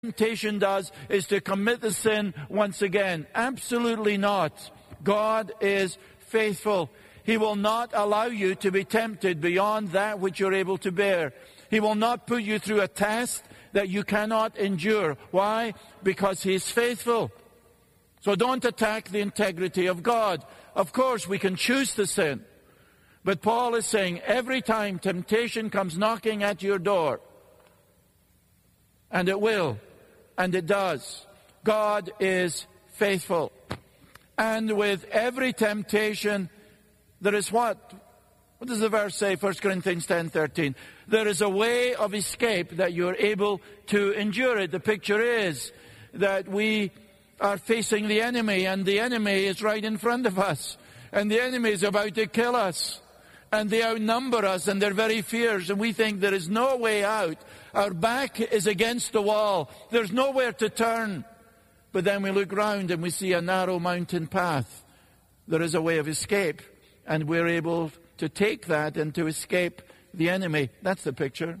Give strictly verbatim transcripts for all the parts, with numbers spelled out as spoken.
temptation does is to commit the sin once again. Absolutely not. God is faithful. He will not allow you to be tempted beyond that which you're able to bear. He will not put you through a test that you cannot endure. Why? Because He is faithful. So don't attack the integrity of God. Of course, we can choose to sin. But Paul is saying every time temptation comes knocking at your door, and it will, and it does, God is faithful. And with every temptation, there is what? What does the verse say, First Corinthians ten thirteen? There is a way of escape that you're able to endure it. The picture is that we are facing the enemy, and the enemy is right in front of us. And the enemy is about to kill us. And they outnumber us, and they're very fierce, and we think there is no way out. Our back is against the wall. There's nowhere to turn. But then we look round and we see a narrow mountain path. There is a way of escape, and we're able to take that and to escape the enemy. That's the picture.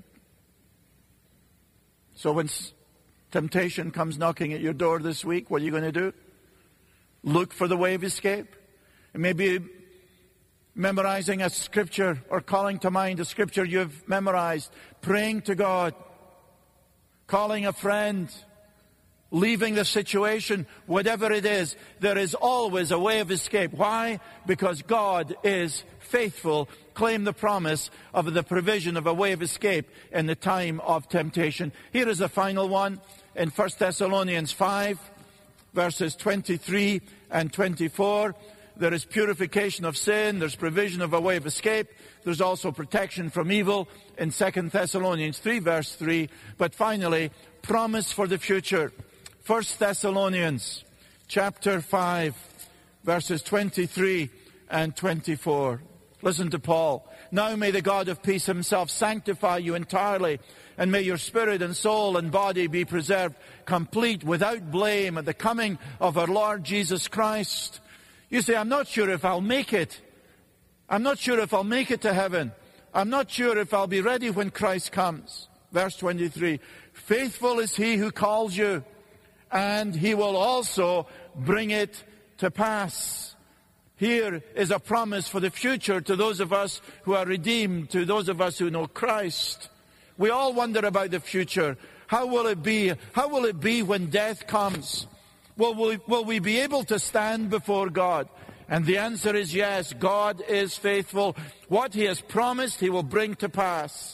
So when temptation comes knocking at your door this week, what are you going to do? Look for the way of escape. Maybe memorizing a scripture or calling to mind a scripture you've memorized, praying to God, calling a friend, leaving the situation, whatever it is, there is always a way of escape. Why? Because God is faithful. Claim the promise of the provision of a way of escape in the time of temptation. Here is the final one in First Thessalonians five, verses twenty-three and twenty-four. There is purification of sin. There's provision of a way of escape. There's also protection from evil in Second Thessalonians three, verse three. But finally, promise for the future. First Thessalonians chapter five, verses twenty-three and twenty-four. Listen to Paul. Now may the God of peace Himself sanctify you entirely, and may your spirit and soul and body be preserved complete without blame at the coming of our Lord Jesus Christ. You say, I'm not sure if I'll make it. I'm not sure if I'll make it to heaven. I'm not sure if I'll be ready when Christ comes. Verse twenty-three, faithful is He who calls you, and He will also bring it to pass. Here is a promise for the future to those of us who are redeemed, to those of us who know Christ. We all wonder about the future. How will it be? How will it be when death comes? Will we, will we be able to stand before God? And the answer is yes. God is faithful. What He has promised, He will bring to pass.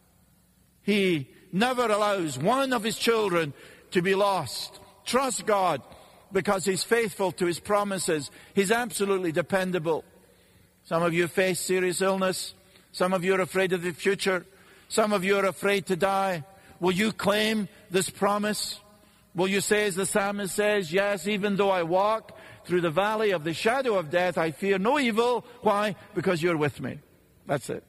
He never allows one of His children to be lost. Trust God because He's faithful to His promises. He's absolutely dependable. Some of you face serious illness. Some of you are afraid of the future. Some of you are afraid to die. Will you claim this promise? Will you say, as the psalmist says, yes, even though I walk through the valley of the shadow of death, I fear no evil. Why? Because you're with me. That's it.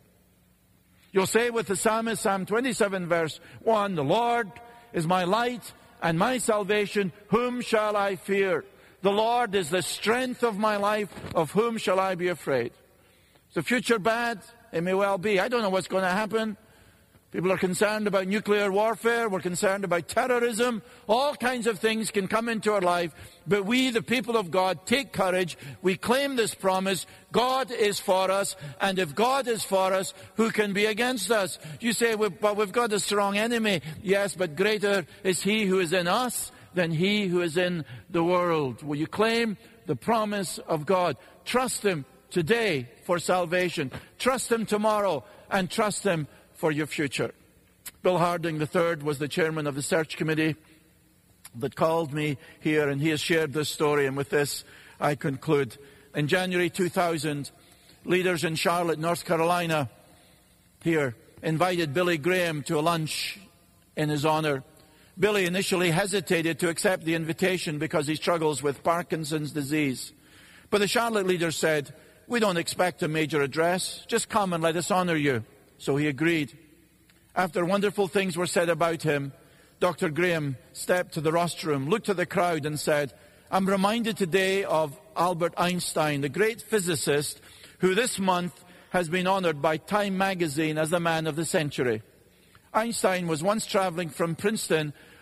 You'll say with the psalmist, Psalm twenty-seven, verse one, the Lord is my light and my salvation. Whom shall I fear? The Lord is the strength of my life. Of whom shall I be afraid? Is the future bad? It may well be. I don't know what's going to happen. People are concerned about nuclear warfare. We're concerned about terrorism. All kinds of things can come into our life. But we, the people of God, take courage. We claim this promise. God is for us. And if God is for us, who can be against us? You say, well, but we've got a strong enemy. Yes, but greater is He who is in us than he who is in the world. Will you claim the promise of God? Trust Him today for salvation. Trust Him tomorrow, and trust Him for your future. Bill Harding the third was the chairman of the search committee that called me here, and he has shared this story, and with this I conclude. In January two thousand, leaders in Charlotte, North Carolina, here, invited Billy Graham to a lunch in his honor. Billy initially hesitated to accept the invitation because he struggles with Parkinson's disease. But the Charlotte leaders said, we don't expect a major address. Just come and let us honor you. So he agreed. After wonderful things were said about him, Doctor Graham stepped to the rostrum, looked at the crowd and said, I'm reminded today of Albert Einstein, the great physicist who this month has been honored by Time magazine as the man of the century. Einstein was once traveling from Princeton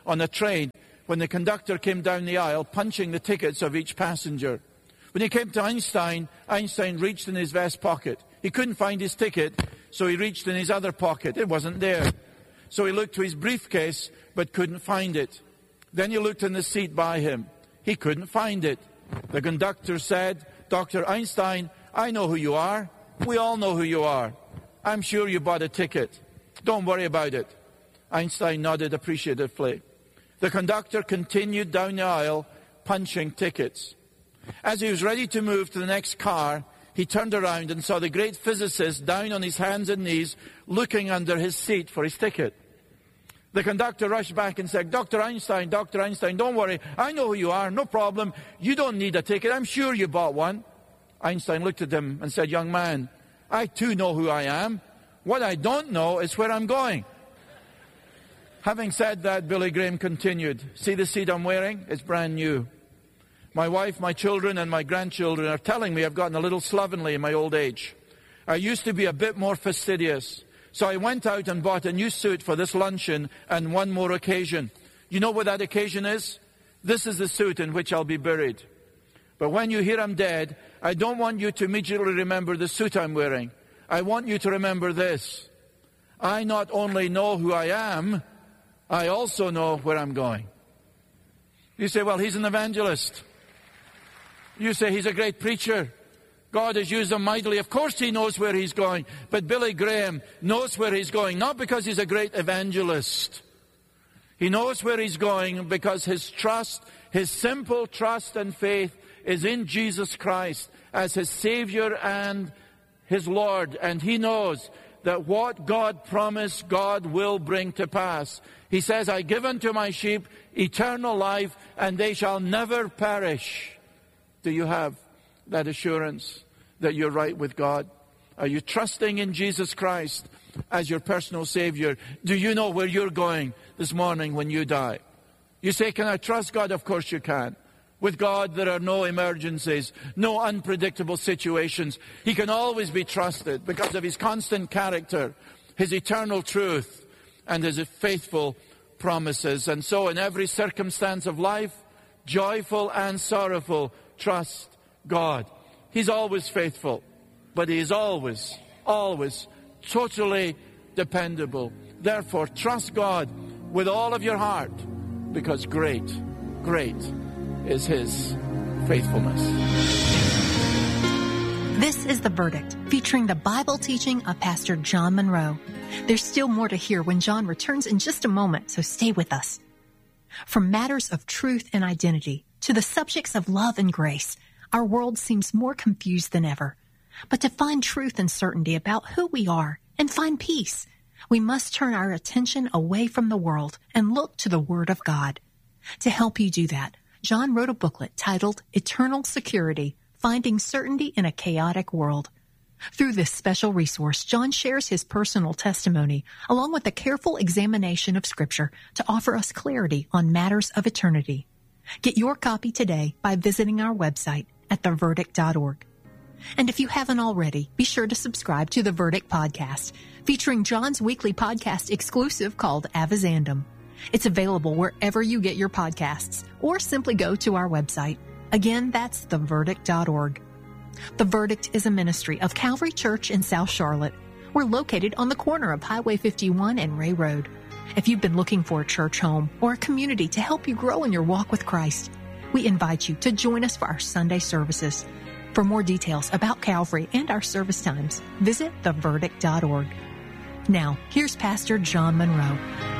on a train when the conductor came down the aisle punching the tickets of each passenger. When he came to Einstein, Einstein reached in his vest pocket. He couldn't find his ticket, so he reached in his other pocket. It wasn't there. So he looked to his briefcase, but couldn't find it. Then he looked in the seat by him. He couldn't find it. The conductor said, "Doctor Einstein, I know who you are. We all know who you are. I'm sure you bought a ticket. Don't worry about it." Einstein nodded appreciatively. The conductor continued down the aisle, punching tickets. As he was ready to move to the next car, he turned around and saw the great physicist down on his hands and knees, looking under his seat for his ticket. The conductor rushed back and said, "Doctor Einstein, Doctor Einstein, don't worry. I know who you are. No problem. You don't need a ticket. I'm sure you bought one." Einstein looked at him and said, "Young man, I too know who I am. What I don't know is where I'm going." Having said that, Billy Graham continued, "See the seat I'm wearing? It's brand new. My wife, my children, and my grandchildren are telling me I've gotten a little slovenly in my old age. I used to be a bit more fastidious. So I went out and bought a new suit for this luncheon and one more occasion. You know what that occasion is? This is the suit in which I'll be buried. But when you hear I'm dead, I don't want you to immediately remember the suit I'm wearing. I want you to remember this. I not only know who I am, I also know where I'm going." You say, "Well, he's an evangelist." You say, "He's a great preacher. God has used him mightily." Of course he knows where he's going. But Billy Graham knows where he's going, not because he's a great evangelist. He knows where he's going because his trust, his simple trust and faith is in Jesus Christ as his Savior and his Lord. And he knows that what God promised, God will bring to pass. He says, "I give unto my sheep eternal life, and they shall never perish." Do you have that assurance that you're right with God? Are you trusting in Jesus Christ as your personal Savior? Do you know where you're going this morning when you die? You say, "Can I trust God?" Of course you can. With God, there are no emergencies, no unpredictable situations. He can always be trusted because of his constant character, his eternal truth, and his faithful promises. And so in every circumstance of life, joyful and sorrowful, trust God. He's always faithful, but he is always, always totally dependable. Therefore, trust God with all of your heart, because great, great is his faithfulness. This is The Verdict, featuring the Bible teaching of Pastor John Munro. There's still more to hear when John returns in just a moment, so stay with us. From matters of truth and identity to the subjects of love and grace, our world seems more confused than ever. But to find truth and certainty about who we are and find peace, we must turn our attention away from the world and look to the Word of God. To help you do that, John wrote a booklet titled Eternal Security, Finding Certainty in a Chaotic World. Through this special resource, John shares his personal testimony along with a careful examination of Scripture to offer us clarity on matters of eternity. Get your copy today by visiting our website at the verdict dot org. And if you haven't already, be sure to subscribe to The Verdict Podcast, featuring John's weekly podcast exclusive called Avizandum. It's available wherever you get your podcasts, or simply go to our website. Again, that's the verdict dot org. The Verdict is a ministry of Calvary Church in South Charlotte. We're located on the corner of Highway fifty-one and Ray Road. If you've been looking for a church home or a community to help you grow in your walk with Christ, we invite you to join us for our Sunday services. For more details about Calvary and our service times, visit the verdict dot org. Now, here's Pastor John Munro.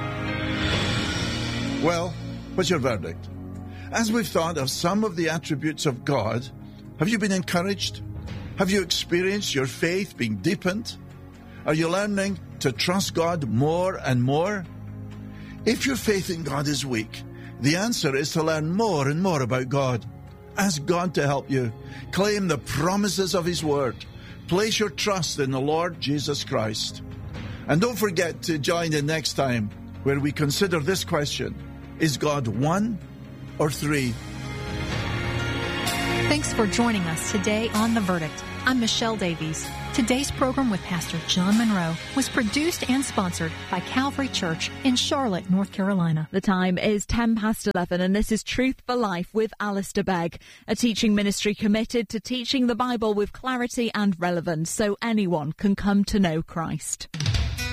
Well, what's your verdict? As we've thought of some of the attributes of God, have you been encouraged? Have you experienced your faith being deepened? Are you learning to trust God more and more? If your faith in God is weak, the answer is to learn more and more about God. Ask God to help you. Claim the promises of His Word. Place your trust in the Lord Jesus Christ. And don't forget to join in next time where we consider this question: is God one or three? Thanks for joining us today on The Verdict. I'm Michelle Davies. Today's program with Pastor John Monroe was produced and sponsored by Calvary Church in Charlotte, North Carolina. The time is ten past eleven, and this is Truth for Life with Alistair Begg, a teaching ministry committed to teaching the Bible with clarity and relevance so anyone can come to know Christ.